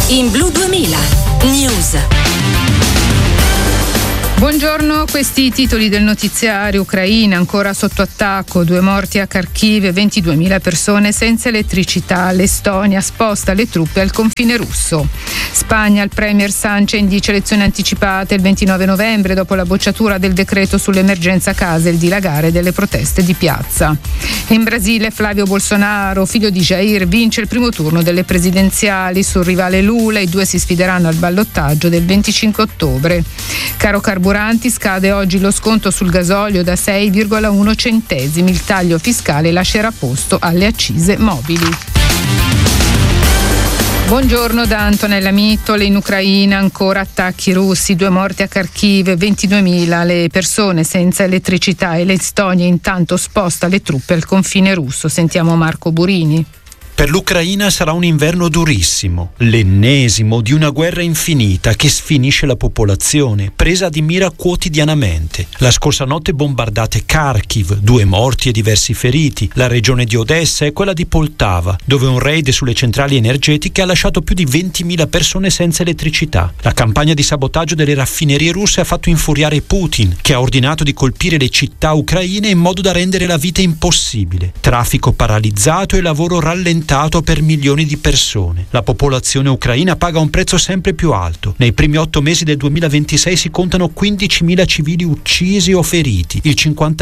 In Blu 2000 News. Buongiorno, questi i titoli del notiziario. Ucraina ancora sotto attacco, 2 morti a Kharkiv e 22.000 persone senza elettricità. L'Estonia sposta le truppe al confine russo. Spagna, il premier Sánchez indice elezioni anticipate il 29 novembre dopo la bocciatura del decreto sull'emergenza case e il dilagare delle proteste di piazza. In Brasile, Flavio Bolsonaro, figlio di Jair, vince il primo turno delle presidenziali sul rivale Lula. I due si sfideranno al ballottaggio del 25 ottobre. Caro carburanti, scade oggi lo sconto sul gasolio da 6,1 centesimi. Il taglio fiscale lascerà posto alle accise mobili. Buongiorno da Antonella Mittole. In Ucraina ancora attacchi russi, 2 morti a Kharkiv, 22.000 le persone senza elettricità e l'Estonia intanto sposta le truppe al confine russo. Sentiamo Marco Burini. Per l'Ucraina sarà un inverno durissimo, l'ennesimo di una guerra infinita che sfinisce la popolazione, presa di mira quotidianamente. La scorsa notte bombardate Kharkiv, 2 morti e diversi feriti. La regione di Odessa e quella di Poltava, dove un raid sulle centrali energetiche ha lasciato più di 20.000 persone senza elettricità. La campagna di sabotaggio delle raffinerie russe ha fatto infuriare Putin, che ha ordinato di colpire le città ucraine in modo da rendere la vita impossibile. Traffico paralizzato e lavoro rallentato per milioni di persone. La popolazione ucraina paga un prezzo sempre più alto. Nei primi 8 mesi del 2026 si contano 15.000 civili uccisi o feriti, il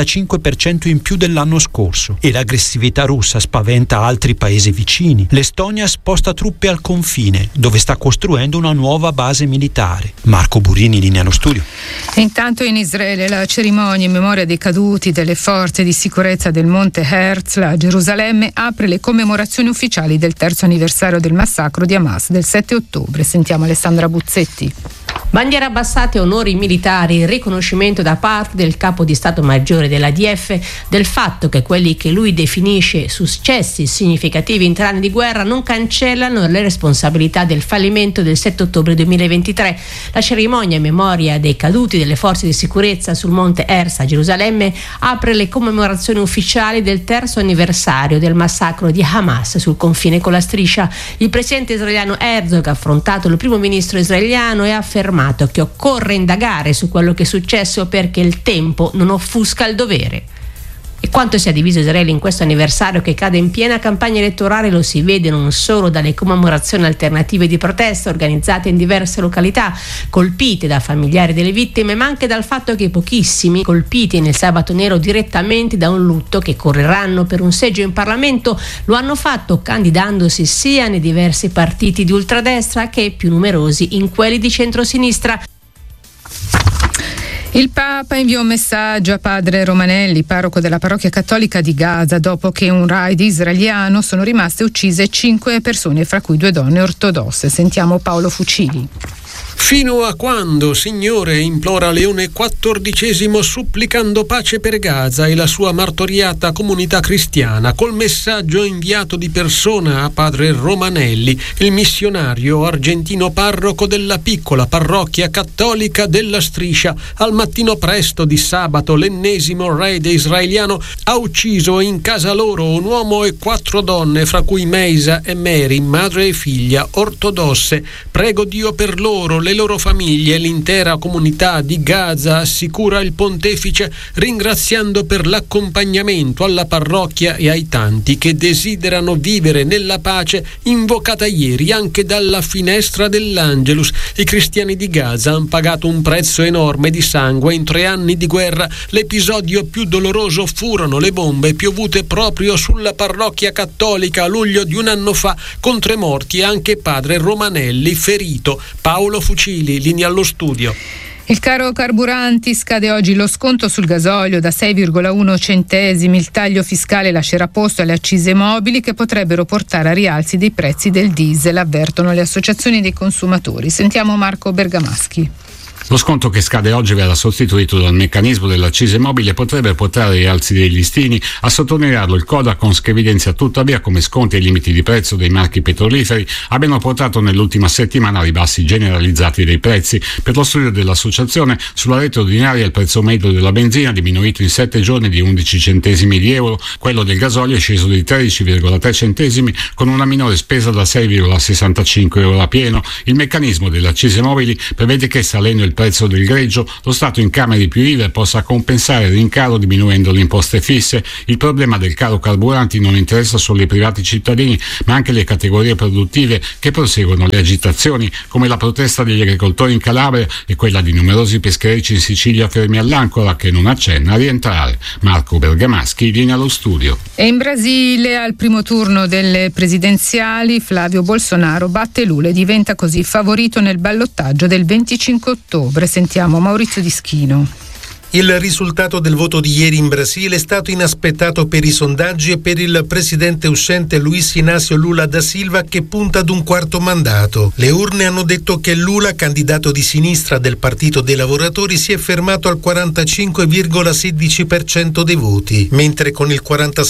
55% in più dell'anno scorso. E l'aggressività russa spaventa altri paesi vicini. L'Estonia sposta truppe al confine, dove sta costruendo una nuova base militare. Marco Burini, linea allo studio. E intanto in Israele la cerimonia in memoria dei caduti delle forze di sicurezza del Monte Herzl a Gerusalemme apre le commemorazioni ufficiali del 3° anniversario del massacro di Hamas del 7 ottobre. Sentiamo Alessandra Buzzetti. Bandiere abbassate, onori militari, riconoscimento da parte del capo di Stato Maggiore dell'ADF del fatto che quelli che lui definisce successi significativi in 3 anni di guerra non cancellano le responsabilità del fallimento del 7 ottobre 2023. La cerimonia in memoria dei caduti delle forze di sicurezza sul Monte Herzl a Gerusalemme apre le commemorazioni ufficiali del 3° anniversario del massacro di Hamas sul confine con la striscia. Il presidente israeliano Herzog ha affrontato il primo ministro israeliano e ha affermato che occorre indagare su quello che è successo perché il tempo non offusca il dovere. E quanto sia diviso Israele in questo anniversario che cade in piena campagna elettorale lo si vede non solo dalle commemorazioni alternative di protesta organizzate in diverse località colpite da familiari delle vittime, ma anche dal fatto che pochissimi colpiti nel sabato nero direttamente da un lutto che correranno per un seggio in Parlamento lo hanno fatto candidandosi sia nei diversi partiti di ultradestra che più numerosi in quelli di centrosinistra. Il Papa inviò un messaggio a padre Romanelli, parroco della parrocchia cattolica di Gaza, dopo che un raid israeliano sono rimaste uccise 5 persone, fra cui 2 donne ortodosse. Sentiamo Paolo Fucili. Fino a quando, Signore, implora Leone XIV supplicando pace per Gaza e la sua martoriata comunità cristiana, col messaggio inviato di persona a padre Romanelli, il missionario argentino parroco della piccola parrocchia cattolica della Striscia. Al mattino presto di sabato l'ennesimo raid israeliano ha ucciso in casa loro un uomo e 4 donne, fra cui Meisa e Mary, madre e figlia, ortodosse. Prego Dio per loro, le loro famiglie e l'intera comunità di Gaza, assicura il pontefice, ringraziando per l'accompagnamento alla parrocchia e ai tanti che desiderano vivere nella pace invocata ieri anche dalla finestra dell'Angelus. I cristiani di Gaza hanno pagato un prezzo enorme di sangue in 3 anni di guerra. L'episodio più doloroso furono le bombe piovute proprio sulla parrocchia cattolica a luglio di un anno fa, con 3 morti e anche padre Romanelli ferito. Paolo Fucili, linea allo studio. Il caro carburanti, scade oggi lo sconto sul gasolio da 6,1 centesimi. Il taglio fiscale lascerà posto alle accise mobili che potrebbero portare a rialzi dei prezzi del diesel, avvertono le associazioni dei consumatori. Sentiamo Marco Bergamaschi. Lo sconto che scade oggi verrà sostituito dal meccanismo dell'accise mobile e potrebbe portare ai rialzi dei listini. A sottolinearlo il Codacons, che evidenzia tuttavia come sconti e limiti di prezzo dei marchi petroliferi abbiano portato nell'ultima settimana a ribassi generalizzati dei prezzi. Per lo studio dell'associazione, sulla rete ordinaria il prezzo medio della benzina è diminuito in 7 giorni di 11 centesimi di euro, quello del gasolio è sceso di 13,3 centesimi con una minore spesa da 6,65 euro a pieno. Il meccanismo delle accise mobili prevede che, salendo il prezzo del greggio, lo Stato incameri più IVA e possa compensare il rincaro diminuendo le imposte fisse. Il problema del caro carburanti non interessa solo i privati cittadini, ma anche le categorie produttive che proseguono le agitazioni, come la protesta degli agricoltori in Calabria e quella di numerosi pescherecci in Sicilia fermi all'ancora, che non accenna a rientrare. Marco Bergamaschi, linea allo studio. E in Brasile, al primo turno delle presidenziali, Flavio Bolsonaro batte Lula e diventa così favorito nel ballottaggio del 25 ottobre. Sentiamo Maurizio Dischino. Il risultato del voto di ieri in Brasile è stato inaspettato per i sondaggi e per il presidente uscente Luiz Inácio Lula da Silva, che punta ad un quarto mandato. Le urne hanno detto che Lula, candidato di sinistra del Partito dei Lavoratori, si è fermato al 45,16% dei voti, mentre con il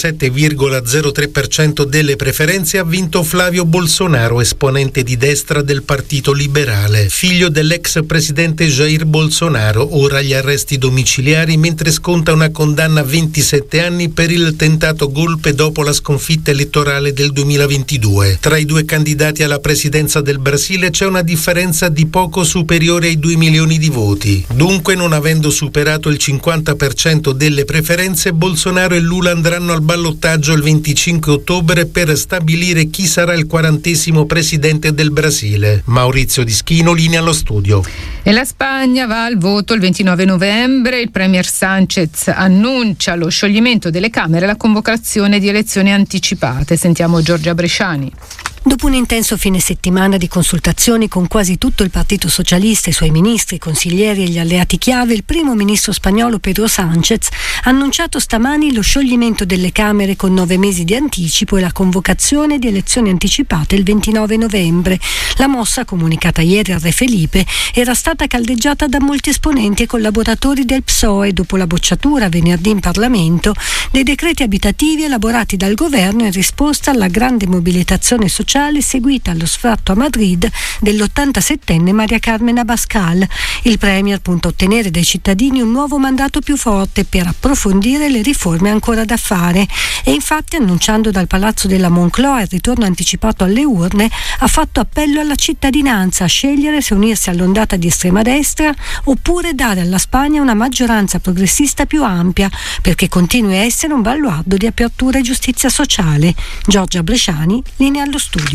47,03% delle preferenze ha vinto Flavio Bolsonaro, esponente di destra del Partito Liberale, figlio dell'ex presidente Jair Bolsonaro, ora agli arresti domiciliari mentre sconta una condanna a 27 anni per il tentato golpe dopo la sconfitta elettorale del 2022. Tra i due candidati alla presidenza del Brasile c'è una differenza di poco superiore ai 2 milioni di voti. Dunque, non avendo superato il 50% delle preferenze, Bolsonaro e Lula andranno al ballottaggio il 25 ottobre per stabilire chi sarà il 40° presidente del Brasile. Maurizio Dischino, linea allo studio. E la Spagna va al voto il 29 novembre. Il premier Sánchez annuncia lo scioglimento delle Camere e la convocazione di elezioni anticipate. Sentiamo Giorgia Bresciani. Dopo un intenso fine settimana di consultazioni con quasi tutto il Partito Socialista, i suoi ministri, consiglieri e gli alleati chiave, il primo ministro spagnolo Pedro Sánchez ha annunciato stamani lo scioglimento delle Camere con 9 mesi di anticipo e la convocazione di elezioni anticipate il 29 novembre. La mossa, comunicata ieri al Re Felipe, era stata caldeggiata da molti esponenti e collaboratori del PSOE dopo la bocciatura venerdì in Parlamento dei decreti abitativi elaborati dal governo in risposta alla grande mobilitazione sociale seguita allo sfratto a Madrid dell'87enne Maria Carmen Abascal. Il premier punta a ottenere dai cittadini un nuovo mandato più forte per approfondire le riforme ancora da fare e infatti, annunciando dal Palazzo della Moncloa il ritorno anticipato alle urne, ha fatto appello alla cittadinanza a scegliere se unirsi all'ondata di estrema destra oppure dare alla Spagna una maggioranza progressista più ampia perché continui a essere un baluardo di apertura e giustizia sociale. Giorgia Bresciani, linea allo studio.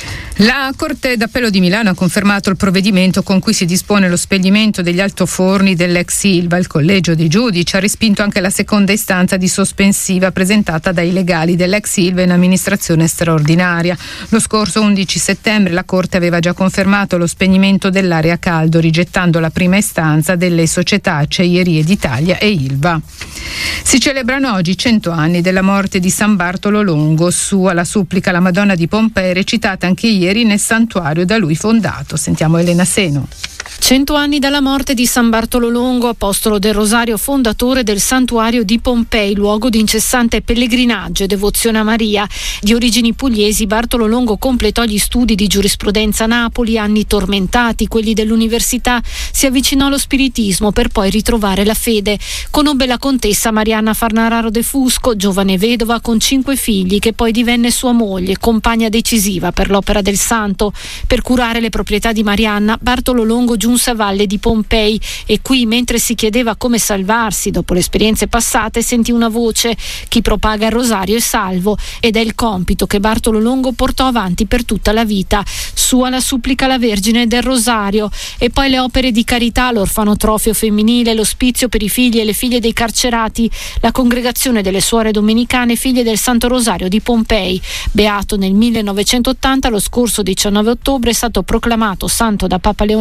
La Corte d'Appello di Milano ha confermato il provvedimento con cui si dispone lo spegnimento degli altoforni dell'ex Ilva. Il collegio dei giudici ha respinto anche la seconda istanza di sospensiva presentata dai legali dell'ex Ilva in amministrazione straordinaria. Lo scorso 11 settembre la Corte aveva già confermato lo spegnimento dell'area caldo, rigettando la prima istanza delle società Acciaierie d'Italia e Ilva. Si celebrano oggi 100 anni della morte di San Bartolo Longo. Sua la supplica alla Madonna di Pompei, recitata anche ieri nel santuario da lui fondato. Sentiamo Elena Seno. 100 anni dalla morte di San Bartolo Longo, apostolo del Rosario, fondatore del santuario di Pompei, luogo di incessante pellegrinaggio e devozione a Maria. Di origini pugliesi, Bartolo Longo completò gli studi di giurisprudenza a Napoli, anni tormentati, quelli dell'università, si avvicinò allo spiritismo per poi ritrovare la fede. Conobbe la contessa Marianna Farnararo de Fusco, giovane vedova con 5 figli, che poi divenne sua moglie, compagna decisiva per l'opera del santo. Per curare le proprietà di Marianna, Bartolo Longo giunse a valle di Pompei e qui, mentre si chiedeva come salvarsi dopo le esperienze passate, sentì una voce: chi propaga il rosario è salvo, ed è il compito che Bartolo Longo portò avanti per tutta la vita. Sua la supplica alla Vergine del Rosario e poi le opere di carità, l'orfanotrofio femminile, l'ospizio per i figli e le figlie dei carcerati, la congregazione delle suore domenicane figlie del Santo Rosario di Pompei. Beato nel 1980, lo scorso 19 ottobre è stato proclamato santo da Papa Leone XIV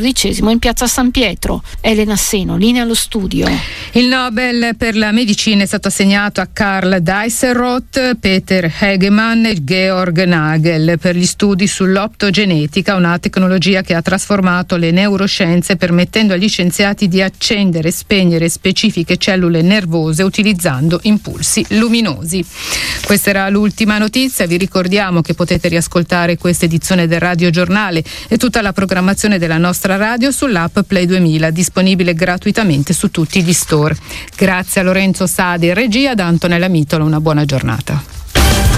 XIV in piazza San Pietro. Elena Seno, linea allo studio. Il Nobel per la medicina è stato assegnato a Karl Deisseroth, Peter Hegemann e Georg Nagel per gli studi sull'optogenetica, una tecnologia che ha trasformato le neuroscienze permettendo agli scienziati di accendere e spegnere specifiche cellule nervose utilizzando impulsi luminosi. Questa era l'ultima notizia. Vi ricordiamo che potete riascoltare questa edizione del Radio Giornale e tutta la programmazione della nostra radio sull'app Play 2000, disponibile gratuitamente su tutti gli store. Grazie a Lorenzo Sadi in regia, da Antonella Mitola, una buona giornata.